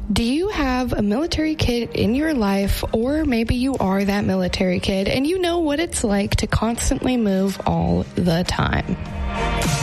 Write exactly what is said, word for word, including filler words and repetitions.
Do you have a military kid in your life, or maybe you are that military kid and you know what it's like to constantly move all the time?